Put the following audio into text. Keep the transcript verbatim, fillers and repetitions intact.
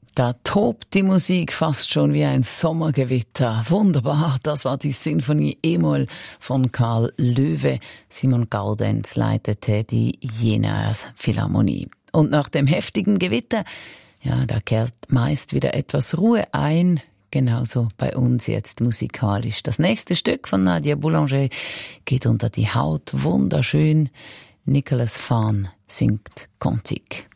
Da tobt die Musik fast schon wie ein Sommergewitter. Wunderbar, das war die Sinfonie E-Moll von Karl Löwe. Simon Gaudenz leitete die Jenaer Philharmonie. Und nach dem heftigen Gewitter, ja, da kehrt meist wieder etwas Ruhe ein. Genauso bei uns jetzt musikalisch. Das nächste Stück von Nadia Boulanger geht unter die Haut. Wunderschön. Nicolas Fahn singt Cantique.